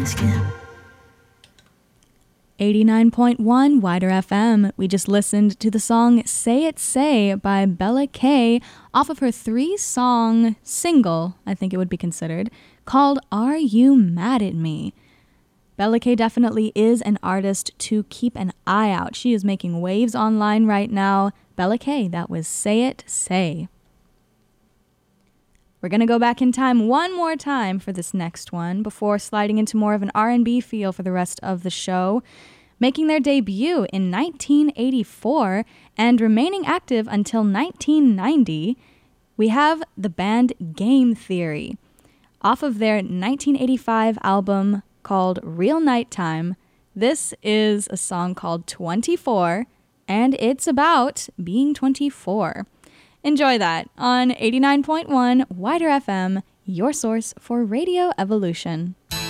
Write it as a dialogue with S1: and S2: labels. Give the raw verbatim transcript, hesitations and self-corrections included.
S1: eighty-nine point one Wider F M. We just listened to the song Say It Say by Bella K off of her three-song single, I think it would be considered, called Are You Mad at Me? Bella K definitely is an artist to keep an eye out. She is making waves online right now. Bella K, that was Say It Say. We're going to go back in time one more time for this next one before sliding into more of an R and B feel for the rest of the show. Making their debut in nineteen eighty-four and remaining active until nineteen ninety, we have the band Game Theory. Off of their nineteen eighty-five album called Real Nighttime, this is a song called twenty-four, and it's about being twenty-four. Enjoy that on eighty-nine point one Wider F M, your source for Radio Evolution.